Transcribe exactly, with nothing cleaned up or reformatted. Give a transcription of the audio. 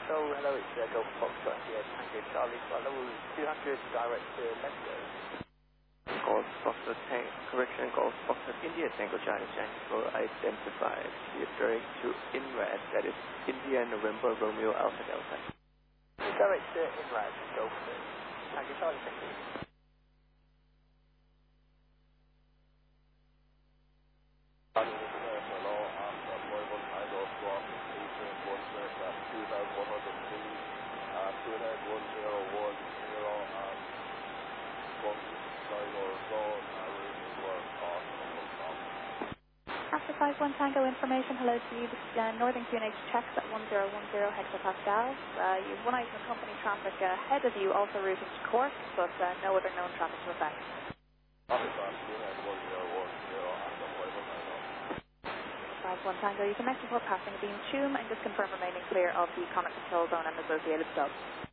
So, hello, it's uh, Golf Foxtrot here, Tango Charlie, flight level two hundred, direct to Mexico. Golf Foxtrot Tank, correction, Golf Foxtrot India Tango Charlie, Tango identified, direct to INRAD, that is India November Romeo Alpha Delta. Direct to INRAD, Golf Tango Charlie, thank you. After five one Tango information, hello to you. This is uh, Northern Q N H checks at one zero one zero hectopascals. Uh, you have one item of company traffic ahead of you, also routing to Cork, but uh, no other known traffic to affect. five one Tango, you can next report passing a beam tune and just confirm remaining clear of the Connacht control zone and associated subs.